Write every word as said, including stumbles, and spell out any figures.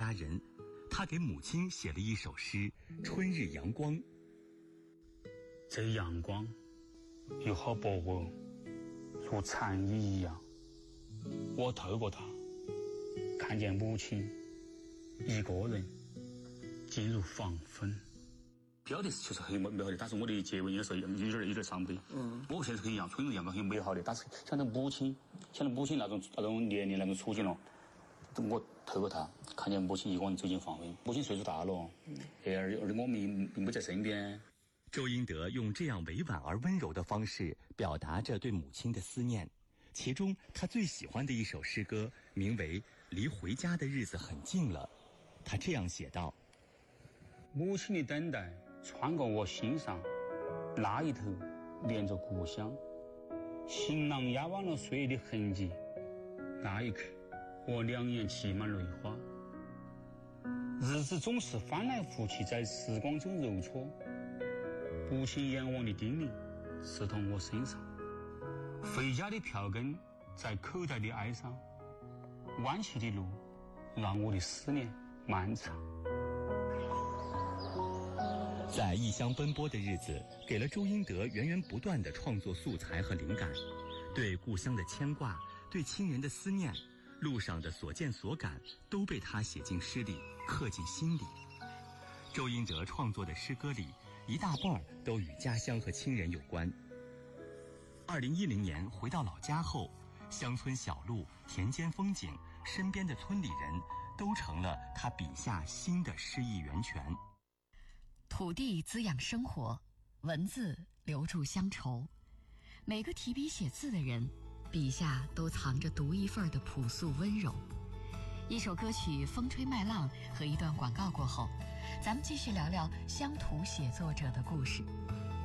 家人，他给母亲写了一首诗《春日阳光》。 这阳光有好薄哦，如蝉翼一样。我透过它，看见母亲一个人进入房分。标题是确实很美好的，但是我的结尾有时候有点有点伤悲。嗯，我现在很一样，春日阳光很美好的，但是想到母亲，想到母亲那种那种年龄那种处境了，我透过他看见母亲一个人走进房门，母亲岁数大了，嗯，而而我们并不在身边。 周英德用这样委婉而温柔的方式表达着对母亲的思念，其中他最喜欢的一首诗歌名为《离回家的日子很近了》，他这样写道： 母亲的等待穿过我心上，那一头连着故乡，行囊压弯了岁月的痕迹，那一刻我两眼起满泪花。日子总是翻来覆去在时光中揉搓，不情眼望的叮咛刺痛我身上，回家的票根在口袋的哀伤，弯曲的路让我的思念漫长。 在异乡奔波的日子，给了周英德源源不断的创作素材和灵感，对故乡的牵挂，对亲人的思念，路上的所见所感，都被他写进诗里，刻进心里。周英德创作的诗歌里，一大半都与家乡和亲人有关。二零一零年回到老家后，乡村小路、田间风景、身边的村里人，都成了他笔下新的诗意源泉。 土地滋养生活，文字留住乡愁。每个提笔写字的人，笔下都藏着独一份的朴素温柔。一首歌曲《风吹麦浪》和一段广告过后，咱们继续聊聊乡土写作者的故事。